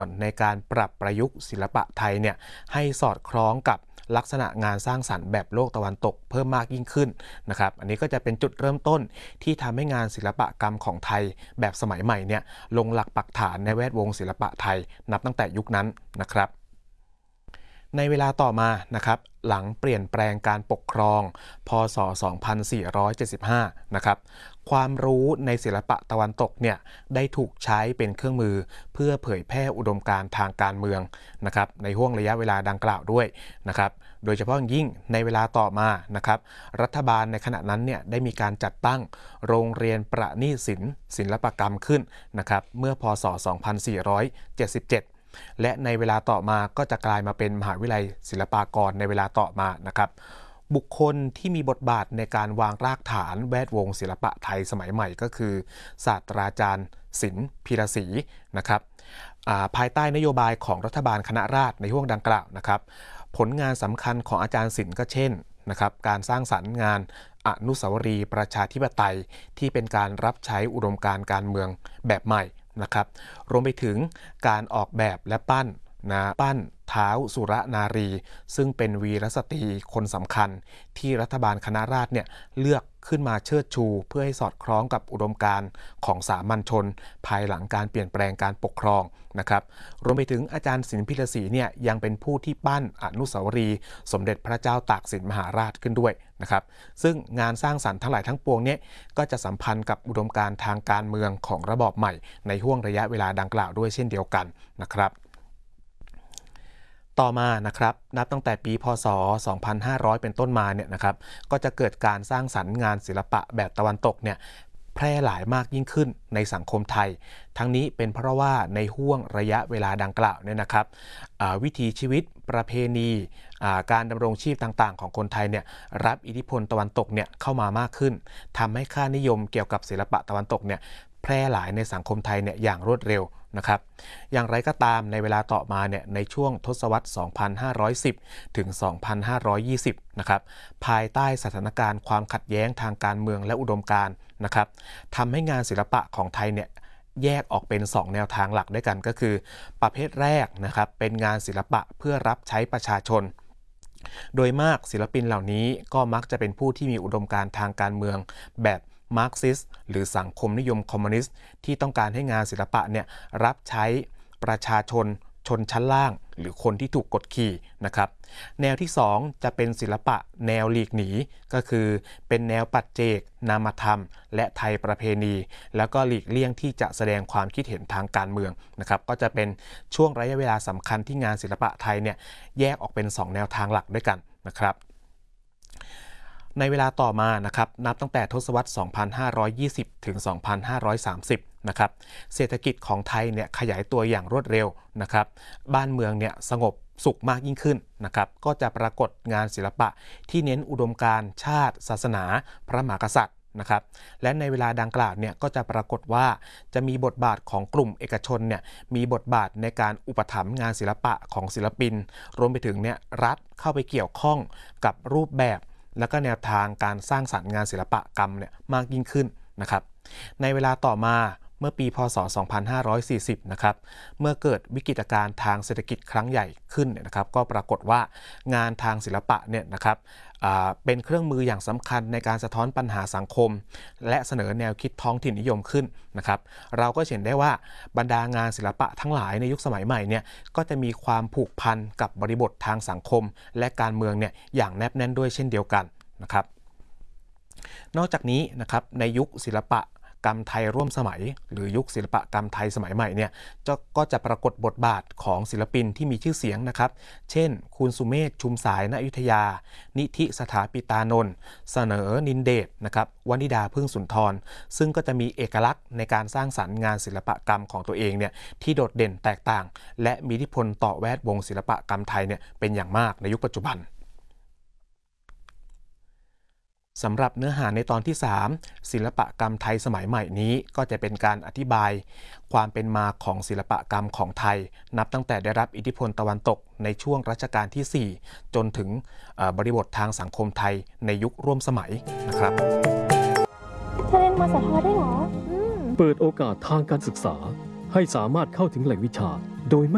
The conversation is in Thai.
ในการปรับประยุกต์ศิลปะไทยเนี่ยให้สอดคล้องกับลักษณะงานสร้างสรรค์แบบโลกตะวันตกเพิ่มมากยิ่งขึ้นนะครับอันนี้ก็จะเป็นจุดเริ่มต้นที่ทำให้งานศิลปกรรมของไทยแบบสมัยใหม่เนี่ยลงหลักปักฐานในแวดวงศิลปะไทยนับตั้งแต่ยุคนั้นนะครับในเวลาต่อมานะครับหลังเปลี่ยนแปลงการปกครองพศ 2475 นะครับความรู้ในศิลปะตะวันตกเนี่ยได้ถูกใช้เป็นเครื่องมือเพื่อเผยแพร่อุดมการณ์ทางการเมืองนะครับในห่วงระยะเวลาดังกล่าวด้วยนะครับโดยเฉพาะยิ่งในเวลาต่อมานะครับรัฐบาลในขณะนั้นเนี่ยได้มีการจัดตั้งโรงเรียนประณีตศิลป์ศิลปกรรมขึ้นนะครับเมื่อพศ 2477และในเวลาต่อมาก็จะกลายมาเป็นมหาวิทยาลัยศิลปากรในเวลาต่อมานะครับบุคคลที่มีบทบาทในการวางรากฐานแวดวงศิลปะไทยสมัยใหม่ก็คือศาสตราจารย์ศิลป์พีระศรีนะครับภายใต้นโยบายของรัฐบาลคณะราษฎรในห่วงดังกล่าวนะครับผลงานสำคัญของอาจารย์ศิลป์ก็เช่นนะครับการสร้างสรรค์งานอนุสาวรีย์ประชาธิปไตยที่เป็นการรับใช้อุดมการณ์การเมืองแบบใหม่นะครับรวมไปถึงการออกแบบและปั้นท้าวสุรนารีซึ่งเป็นวีรสตรีคนสำคัญที่รัฐบาลคณะราษฎรเนี่ยเลือกขึ้นมาเชิดชูเพื่อให้สอดคล้องกับอุดมการณ์ของสามัญชนภายหลังการเปลี่ยนแปลงการปกครองนะครับรวมไปถึงอาจารย์ศิลป์พิระศรีเนี่ยยังเป็นผู้ที่ปั้นอนุสาวรีย์สมเด็จพระเจ้าตากสินมหาราชขึ้นด้วยนะครับซึ่งงานสร้างสรรค์ทั้งหลายทั้งปวงเนี่ยก็จะสัมพันธ์กับอุดมการณ์ทางการเมืองของระบอบใหม่ในห่วงระยะเวลาดังกล่าวด้วยเช่นเดียวกันนะครับต่อมานะครับนับตั้งแต่ปีพศ 2500 เป็นต้นมาเนี่ยนะครับก็จะเกิดการสร้างสรรค์งานศิลปะแบบตะวันตกเนี่ยแพร่หลายมากยิ่งขึ้นในสังคมไทยทั้งนี้เป็นเพราะว่าในห่วงระยะเวลาดังกล่าวเนี่ยนะครับวิถีชีวิตประเพณีการดำรงชีพต่างๆของคนไทยเนี่ยรับอิทธิพลตะวันตกเนี่ยเข้ามามากขึ้นทำให้ค่านิยมเกี่ยวกับศิลปะตะวันตกเนี่ยแพร่หลายในสังคมไทยเนี่ยอย่างรวดเร็วนะครับอย่างไรก็ตามในเวลาต่อมาเนี่ยในช่วงทศวรรษ 2510 ถึง 2520 นะครับภายใต้สถานการณ์ความขัดแย้งทางการเมืองและอุดมการณ์นะครับทำให้งานศิลปะของไทยเนี่ยแยกออกเป็น2แนวทางหลักด้วยกันก็คือประเภทแรกนะครับเป็นงานศิลปะเพื่อรับใช้ประชาชนโดยมากศิลปินเหล่านี้ก็มักจะเป็นผู้ที่มีอุดมการณ์ทางการเมืองแบบมาร์กซิสต์หรือสังคมนิยมคอมมิวนิสต์ที่ต้องการให้งานศิลปะเนี่ยรับใช้ประชาชนชนชั้นล่างหรือคนที่ถูกกดขี่นะครับแนวที่2จะเป็นศิลปะแนวหลีกหนีก็คือเป็นแนวปัจเจกนามธรรมและไทยประเพณีแล้วก็หลีกเลี่ยงที่จะแสดงความคิดเห็นทางการเมืองนะครับก็จะเป็นช่วงระยะเวลาสำคัญที่งานศิลปะไทยเนี่ยแยกออกเป็น2แนวทางหลักด้วยกันนะครับในเวลาต่อมานะครับนับตั้งแต่ทศวรรษ 2520 ถึง 2530 นะครับเศรษฐกิจของไทยเนี่ยขยายตัวอย่างรวดเร็วนะครับบ้านเมืองเนี่ยสงบสุขมากยิ่งขึ้นนะครับก็จะปรากฏงานศิลปะที่เน้นอุดมการณ์ชาติศาสนาพระมหากษัตริย์นะครับและในเวลาดังกล่าวเนี่ยก็จะปรากฏว่าจะมีบทบาทของกลุ่มเอกชนเนี่ยมีบทบาทในการอุปถัมภ์งานศิลปะของศิลปินรวมไปถึงเนี่ยรัฐเข้าไปเกี่ยวข้องกับรูปแบบแล้วก็แนวทางการสร้างสรรค์งานศิลปกรรมเนี่ยมากยิ่งขึ้นนะครับในเวลาต่อมาเมื่อปีพศ 2540 นะครับเมื่อเกิดวิกฤตการณ์ทางเศรษฐกิจครั้งใหญ่ขึ้นเนี่ยนะครับก็ปรากฏว่างานทางศิลปะเนี่ยนะครับเป็นเครื่องมืออย่างสำคัญในการสะท้อนปัญหาสังคมและเสนอแนวคิดท้องถิ่นนิยมขึ้นนะครับเราก็เห็นได้ว่าบรรดางานศิลปะทั้งหลายในยุคสมัยใหม่เนี่ยก็จะมีความผูกพันกับบริบททางสังคมและการเมืองเนี่ยอย่างแนบแน่นด้วยเช่นเดียวกันนะครับนอกจากนี้นะครับในยุคศิลปะกรรมไทยร่วมสมัยหรือยุคศิลปกรรมไทยสมัยใหม่เนี่ยก็จะปรากฏบทบาทของศิลปินที่มีชื่อเสียงนะครับเช่นคุณสุเมธชุมสายณอยุธยานิธิสถาปิตานนท์เสนอนินเดชนะครับวนิดาพึ่งสุนทรซึ่งก็จะมีเอกลักษณ์ในการสร้างสรรค์งานศิลปกรรมของตัวเองเนี่ยที่โดดเด่นแตกต่างและมีอิทธิพลต่อแวดวงศิลปกรรมไทยเนี่ยเป็นอย่างมากในยุคปัจจุบันสำหรับเนื้อหาในตอนที่3ศิลปกรรมไทยสมัยใหม่นี้ก็จะเป็นการอธิบายความเป็นมาของศิลปกรรมของไทยนับตั้งแต่ได้รับอิทธิพลตะวันตกในช่วงรัชกาลที่4จนถึงบริบททางสังคมไทยในยุคร่วมสมัยนะครับเธอเรียนมสทได้เหรอเปิดโอกาสทางการศึกษาให้สามารถเข้าถึงแหล่งวิชาโดยไม่